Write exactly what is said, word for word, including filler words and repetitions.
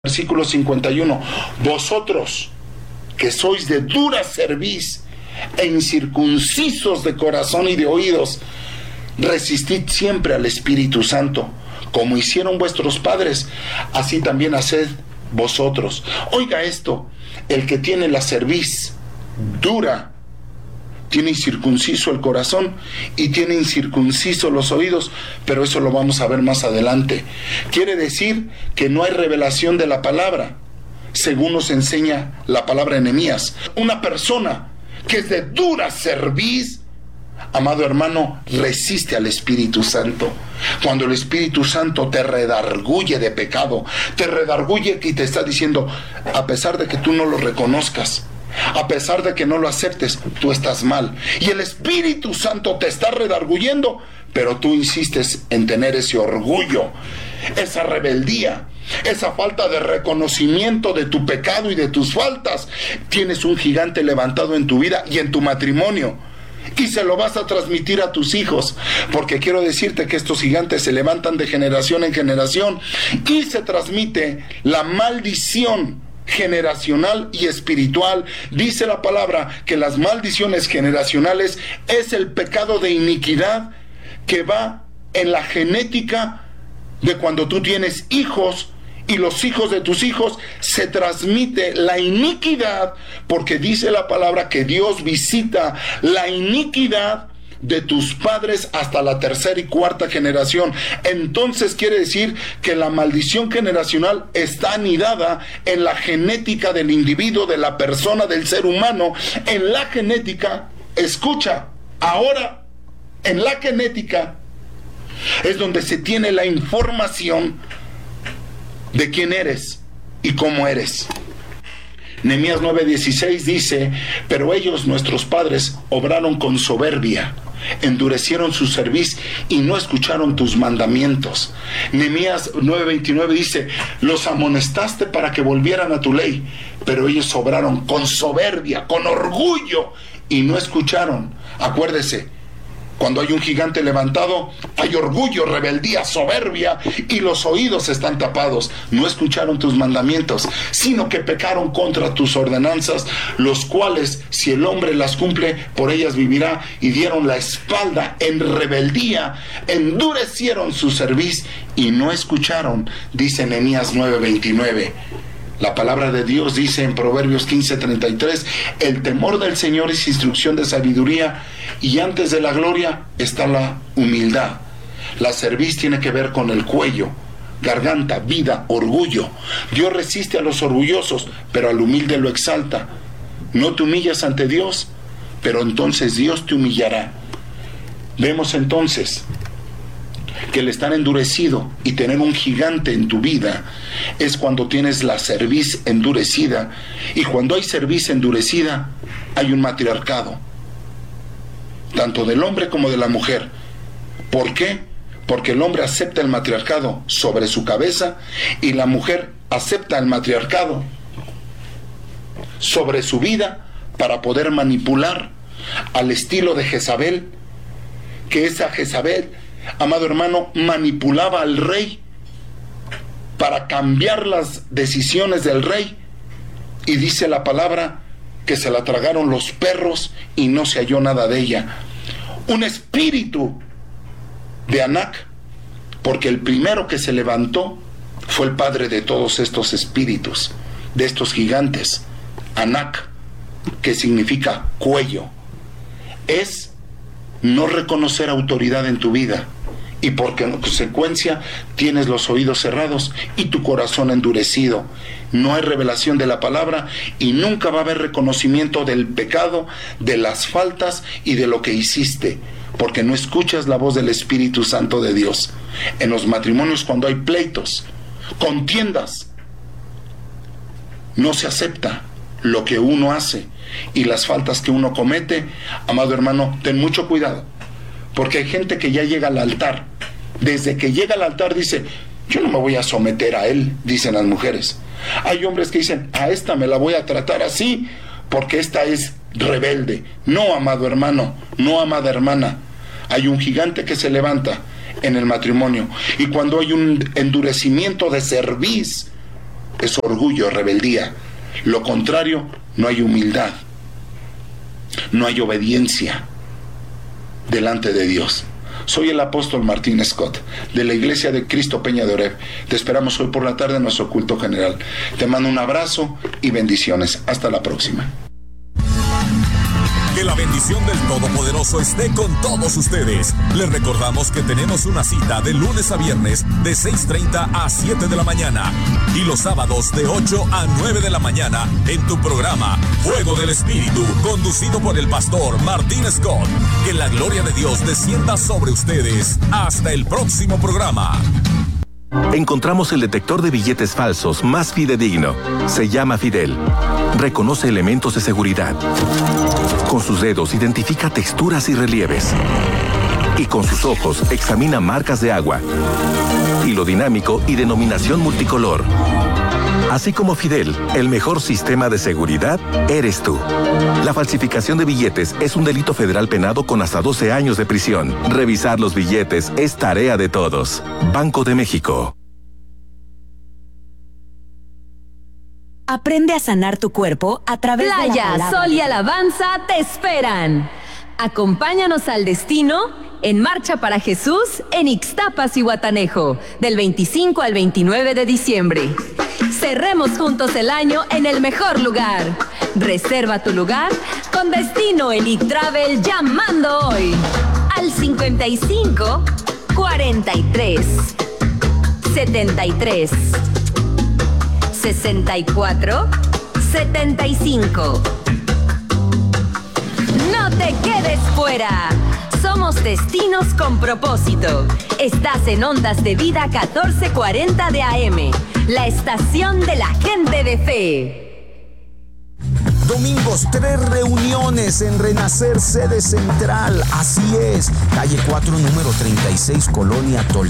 Versículo cincuenta y uno, vosotros que sois de dura cerviz e incircuncisos de corazón y de oídos, resistid siempre al Espíritu Santo, como hicieron vuestros padres, así también haced vosotros. Oiga esto, el que tiene la cerviz dura, tiene incircunciso el corazón y tiene incircunciso los oídos, pero eso lo vamos a ver más adelante. Quiere decir que no hay revelación de la palabra, según nos enseña la palabra de Nehemías. Una persona que es de dura cerviz, amado hermano, resiste al Espíritu Santo. Cuando el Espíritu Santo te redarguye de pecado, te redarguye y te está diciendo, a pesar de que tú no lo reconozcas, a pesar de que no lo aceptes, tú estás mal. Y el Espíritu Santo te está redarguyendo, pero tú insistes en tener ese orgullo, esa rebeldía, esa falta de reconocimiento de tu pecado y de tus faltas. Tienes un gigante levantado en tu vida y en tu matrimonio, y se lo vas a transmitir a tus hijos, porque quiero decirte que estos gigantes se levantan de generación en generación y se transmite la maldición generacional y espiritual. Dice la palabra que las maldiciones generacionales es el pecado de iniquidad que va en la genética de cuando tú tienes hijos, y los hijos de tus hijos se transmite la iniquidad, porque dice la palabra que Dios visita la iniquidad de tus padres hasta la tercera y cuarta generación. Entonces quiere decir que la maldición generacional está anidada en la genética del individuo, de la persona, del ser humano. En la genética, escucha, ahora en la genética es donde se tiene la información de quién eres y cómo eres. Nehemías nueve dieciséis dice, pero ellos, nuestros padres, obraron con soberbia, endurecieron su cerviz y no escucharon tus mandamientos. Nehemías nueve veintinueve dice, los amonestaste para que volvieran a tu ley, pero ellos obraron con soberbia, con orgullo, y no escucharon. Acuérdese, cuando hay un gigante levantado, hay orgullo, rebeldía, soberbia, y los oídos están tapados. No escucharon tus mandamientos, sino que pecaron contra tus ordenanzas, los cuales, si el hombre las cumple, por ellas vivirá, y dieron la espalda en rebeldía, endurecieron su cerviz y no escucharon, dice Nehemías nueve veintinueve. La palabra de Dios dice en Proverbios quince treinta y tres, el temor del Señor es instrucción de sabiduría, y antes de la gloria está la humildad. La cerviz tiene que ver con el cuello, garganta, vida, orgullo. Dios resiste a los orgullosos, pero al humilde lo exalta. No te humillas ante Dios, pero entonces Dios te humillará. Vemos entonces que el estar endurecido y tener un gigante en tu vida es cuando tienes la cerviz endurecida, y cuando hay cerviz endurecida hay un matriarcado, tanto del hombre como de la mujer. ¿Por qué? Porque el hombre acepta el matriarcado sobre su cabeza y la mujer acepta el matriarcado sobre su vida para poder manipular al estilo de Jezabel, que esa Jezabel, amado hermano, manipulaba al rey para cambiar las decisiones del rey, y dice la palabra que se la tragaron los perros y no se halló nada de ella. Un espíritu de Anac, porque el primero que se levantó fue el padre de todos estos espíritus, de estos gigantes. Anac, que significa cuello, es no reconocer autoridad en tu vida, y porque en consecuencia tienes los oídos cerrados y tu corazón endurecido. No hay revelación de la palabra y nunca va a haber reconocimiento del pecado, de las faltas y de lo que hiciste, porque no escuchas la voz del Espíritu Santo de Dios. En los matrimonios, cuando hay pleitos, contiendas, no se acepta lo que uno hace y las faltas que uno comete. Amado hermano, ten mucho cuidado, porque hay gente que ya llega al altar. Desde que llega al altar dice, yo no me voy a someter a él, dicen las mujeres. Hay hombres que dicen, a esta me la voy a tratar así, porque esta es rebelde. No, amado hermano, no, amada hermana. Hay un gigante que se levanta en el matrimonio, y cuando hay un endurecimiento de cerviz, es orgullo, rebeldía. Lo contrario, no hay humildad, no hay obediencia delante de Dios. Soy el apóstol Martín Scott, de la Iglesia de Cristo Peña de Oreb. Te esperamos hoy por la tarde en nuestro culto general. Te mando un abrazo y bendiciones. Hasta la próxima. Que la bendición del Todopoderoso esté con todos ustedes. Les recordamos que tenemos una cita de lunes a viernes de seis treinta a siete de la mañana y los sábados de ocho a nueve de la mañana en tu programa Fuego del Espíritu, conducido por el pastor Martín Scott. Que la gloria de Dios descienda sobre ustedes. Hasta el próximo programa. Encontramos el detector de billetes falsos más fidedigno. Se llama Fidel. Reconoce elementos de seguridad. Con sus dedos identifica texturas y relieves. Y con sus ojos examina marcas de agua, hilo dinámico y denominación multicolor. Así como Fidel, el mejor sistema de seguridad eres tú. La falsificación de billetes es un delito federal penado con hasta doce años de prisión. Revisar los billetes es tarea de todos. Banco de México. Aprende a sanar tu cuerpo a través Playa, de la palabra. Sol y Alabanza te esperan. Acompáñanos al destino en Marcha para Jesús en Ixtapas y Guatanejo, del veinticinco al veintinueve de diciembre. Cerremos juntos el año en el mejor lugar. Reserva tu lugar con Destino Elite Travel llamando hoy al cincuenta y cinco, cuarenta y tres, setenta y tres, sesenta y cuatro, setenta y cinco. No te quedes fuera. Somos Destinos con Propósito. Estás en Ondas de Vida catorce cuarenta de A M, la estación de la gente de fe. Domingos, tres reuniones en Renacer, sede central. Así es, calle cuatro, número treinta y seis, Colonia Tol.